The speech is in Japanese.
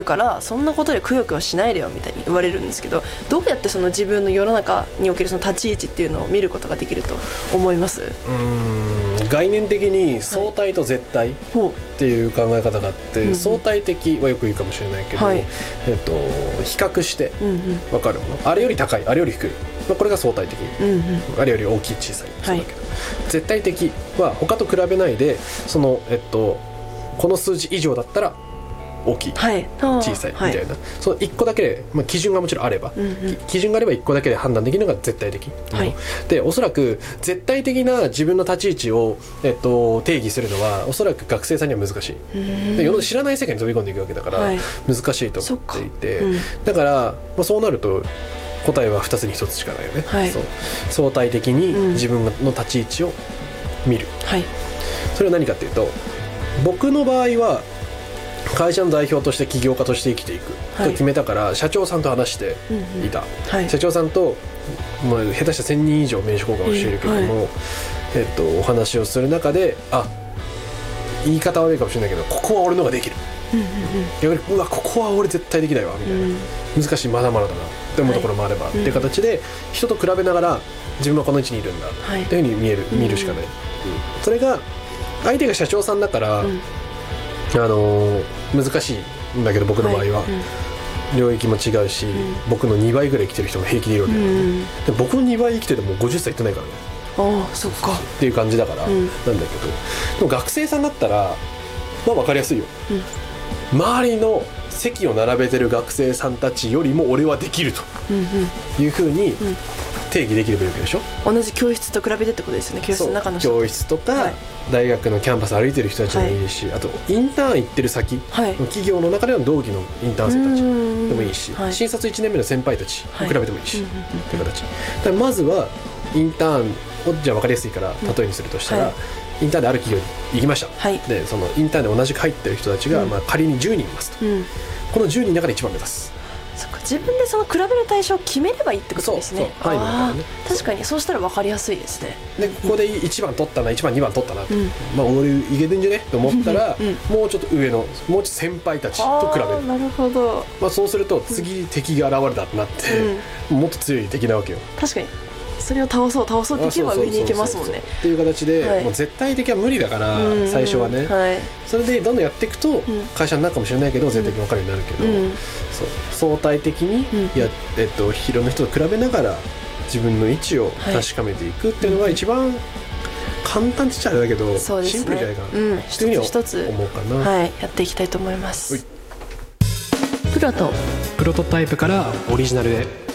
からそんなことでくよくよしないでよみたいに言われるんですけど、どうやってその自分の世の中におけるその立ち位置っていうのを見ることができると思います？ 概念的に相対と絶対っていう考え方があって、相対的はよく言うかもしれないけど、比較して分かるもの、あれより高い、あれより低い、これが相対的、あれより大きい小さい、そうだけど、絶対的は他と比べないでその、この数字以上だったら大きい、小さいみたいな、その1個だけで、基準がもちろんあれば、基準があれば1個だけで判断できるのが絶対的、でおそらく絶対的な自分の立ち位置を、定義するのはおそらく学生さんには難しい、で世の知らない世界に飛び込んでいくわけだから、難しいと思っていて、だから、そうなると答えは2つに1つしかないよね、そう相対的に自分の立ち位置を見る、それは何かっていうと、僕の場合は会社の代表として起業家として生きていくと決めたから、社長さんと話していた、社長さんともう下手した1000人以上名刺交換をしているけども、お話をする中で、言い方悪いかもしれないけど、ここは俺の方ができる、逆にうわここは俺絶対できないわみたいな、難しい、まだまだだなって思うところもあれば、っていう形で人と比べながら自分はこの位置にいるんだっていうふうに見るしかない、それが相手が社長さんだから、難しいんだけど、僕の場合は、領域も違うし、僕の2倍ぐらい生きてる人も平気でいるわけだ、で僕の2倍生きてても50歳いってないからね、 そっかっていう感じだから、なんだけど、でも学生さんだったら分かりやすいよ、周りの席を並べてる学生さんたちよりも俺はできるというふうに定義できればいいわけでしょ。 同じ教室と比べてってことですよね。教室の中の人、 教室とか、大学のキャンパス歩いてる人たちもいいし、あとインターン行ってる先、企業の中での同期のインターン生たちでもいいし、新卒1年目の先輩たちと比べてもいいし、っていう形だから、まずはインターンをじゃあ分かりやすいから例えにするとしたら、インターンである企業に行きました、でそのインターンで同じく入ってる人たちが、仮に10人いますと、この10人の中で一番目指す。 そっか、自分でその比べる対象を決めればいいってことですね。確かにそうしたら分かりやすいですね。 でここで1番取ったな、1番2番取ったな、俺いけてんじゃねと思ったら、もうちょっと上の、もうちょっと先輩たちと比べる。 なるほど。 そうすると次敵が現れたってなって、もっと強い敵なわけよ。 確かにそれを倒そうっていけば上に行けますもんねっていう形で、もう絶対的は無理だから、最初はね、それでどんどんやっていくと会社になるかもしれないけど、絶対的に分かるようになるけど、相対的にいろんな人と比べながら自分の位置を確かめていくっていうのが一番簡単って言っちゃあれだけど、シンプルじゃないかなっていうふうに一つ思うかな。 やっていきたいと思います。プロトタイプからオリジナルへ。